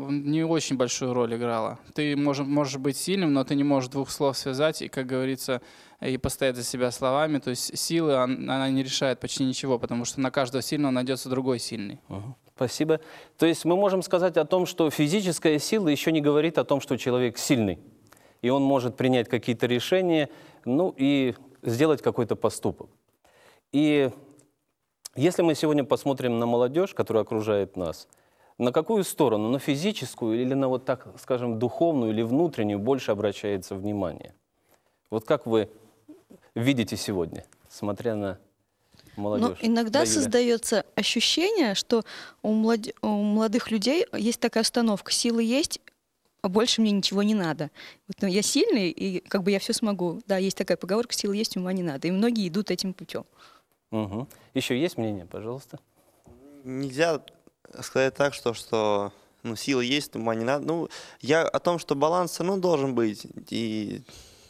не очень большую роль играла. Ты можешь быть сильным, но ты не можешь двух слов связать и, как говорится, и постоять за себя словами. То есть силы, она не решает почти ничего, потому что на каждого сильного найдется другой сильный. Спасибо. То есть мы можем сказать о том, что физическая сила еще не говорит о том, что человек сильный. И он может принять какие-то решения, ну и сделать какой-то поступок. И если мы сегодня посмотрим на молодежь, которая окружает нас, на какую сторону? На физическую или на, вот так скажем, духовную или внутреннюю больше обращается внимание? Вот как вы видите сегодня, смотря на молодежь? Но иногда Да, Юля? создается ощущение, что у молодых людей есть такая установка: силы есть, а больше мне ничего не надо. Вот, ну, я сильный, и как бы я все смогу. Да, есть такая поговорка: силы есть, ума не надо. И многие идут этим путем. Угу. Еще есть мнение, пожалуйста? Нельзя сказать так, что ну, сила есть, ума не надо. Ну, я о том, что баланс все равно должен быть. И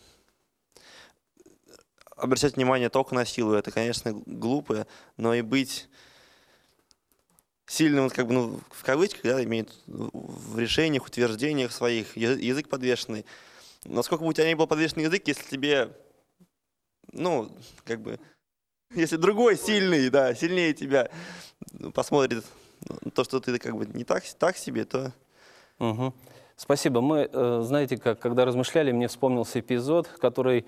обращать внимание только на силу, это, конечно, глупо, но и быть сильным, как бы, ну, в кавычках, да, имеет в решениях, утверждениях своих, язык подвешенный. Насколько бы у тебя не был подвешенный язык, если тебе, ну, как бы, если другой сильный, да, сильнее тебя посмотрит то, что ты как бы не так себе, то... Угу. Спасибо. Мы, знаете, когда размышляли, мне вспомнился эпизод, который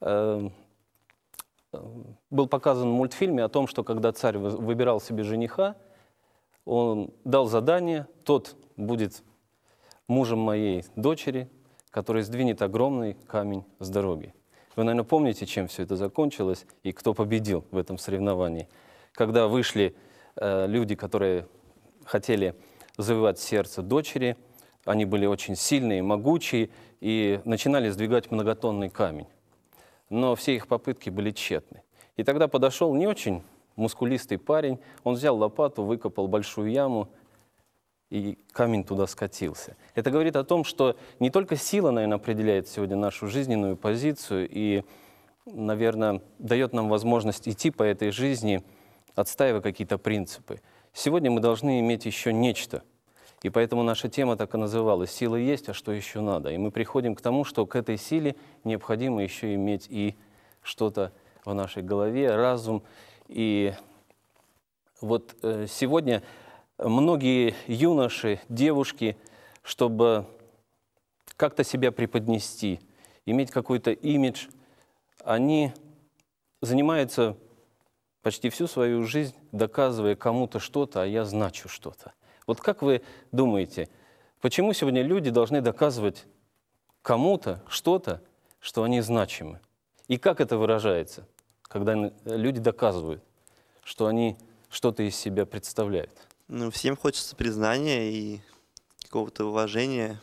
был показан в мультфильме о том, что когда царь выбирал себе жениха, он дал задание: тот будет мужем моей дочери, который сдвинет огромный камень с дороги. Вы, наверное, помните, чем все это закончилось и кто победил в этом соревновании. Когда вышли люди, которые хотели завоевать сердце дочери, они были очень сильные, могучие и начинали сдвигать многотонный камень. Но все их попытки были тщетны. И тогда подошел не очень мускулистый парень, он взял лопату, выкопал большую яму, и камень туда скатился. Это говорит о том, что не только сила, наверное, определяет сегодня нашу жизненную позицию и, наверное, дает нам возможность идти по этой жизни, отстаивая какие-то принципы. Сегодня мы должны иметь еще нечто. И поэтому наша тема так и называлась: «Сила есть, а что еще надо?». И мы приходим к тому, что к этой силе необходимо еще иметь и что-то в нашей голове, разум. И вот сегодня многие юноши, девушки, чтобы как-то себя преподнести, иметь какой-то имидж, они занимаются почти всю свою жизнь, доказывая кому-то что-то, а я значу что-то. Вот как вы думаете, почему сегодня люди должны доказывать кому-то что-то, что они значимы? И как это выражается, когда люди доказывают, что они что-то из себя представляют? Ну, всем хочется признания и какого-то уважения.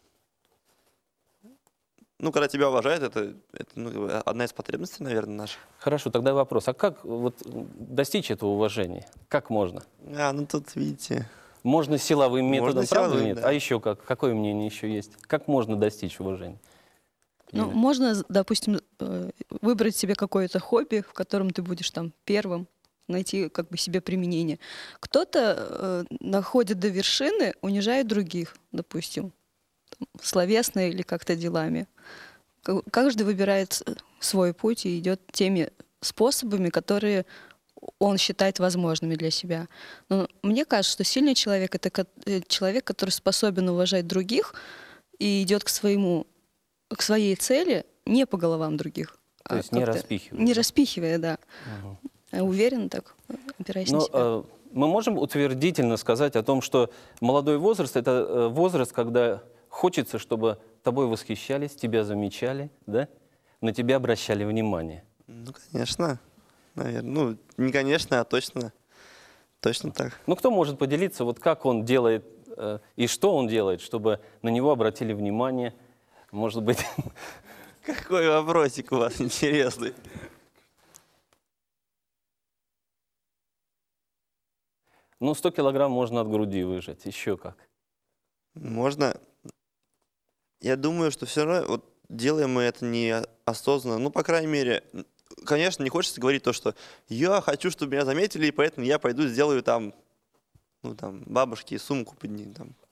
Ну, когда тебя уважают, это ну, одна из потребностей, наверное, наших. Хорошо, тогда вопрос. А как вот достичь этого уважения? Как можно? Ну тут, видите... Можно силовым методом, Можно правда силовым, или нет? да. А еще как? Какое мнение еще есть? Как можно достичь уважения? Ну, Юля? можно, допустим, выбрать себе какое-то хобби, в котором ты будешь там первым, найти как бы себе применение. Кто-то находит до вершины, унижает других, допустим, там, словесно или как-то делами. Каждый выбирает свой путь и идет теми способами, которые он считает возможными для себя. Но мне кажется, что сильный человек — это человек, который способен уважать других и идет к своей цели не по головам других. То есть не распихивая. Не распихивая, да. Угу. Уверенно так, опираясь на себя. Но мы можем утвердительно сказать о том, что молодой возраст — это возраст, когда хочется, чтобы тобой восхищались, тебя замечали, да? На тебя обращали внимание. Ну, конечно. Наверное. Ну, не конечно, а точно так. Ну, кто может поделиться, вот как он делает и что он делает, чтобы на него обратили внимание? Может быть... Какой вопросик у вас интересный. Ну, 100 килограмм можно от груди выжать. Еще как? Можно. Я думаю, что все равно вот, делаем мы это неосознанно. Ну, по крайней мере, конечно, не хочется говорить то, что я хочу, чтобы меня заметили, и поэтому я пойду сделаю там, ну, там, бабушке сумку